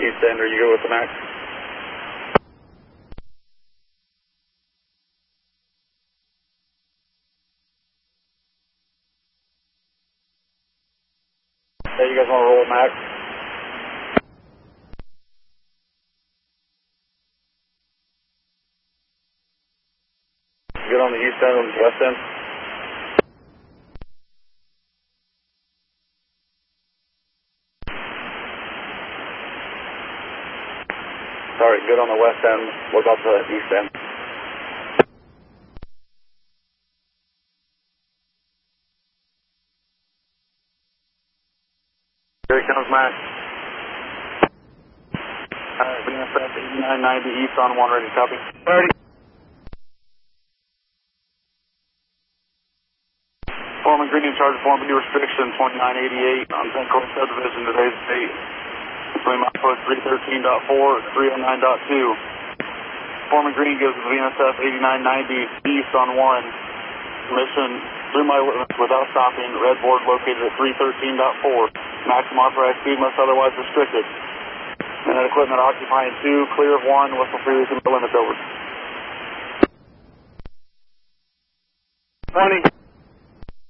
East End, are you good with the max? Hey, you guys want to roll max? Good on the East End and the West End? Sorry, good on the West End. Look out to the East End. Here he comes, Max. Alright, VNSF 8990 East on 1, ready, copy. 30. Foreman Green in charge of Foreman new restriction 2988 on St. Croix subdivision, today's date. Between my code 313.4 and 309.2. Foreman Green gives the VNSF 8990 East on 1. Permission through my limits without stopping. Red board located at 313.4. Maximum authorized speed unless otherwise restricted. And that equipment occupying 2, clear of 1, whistle free, limits over. 20.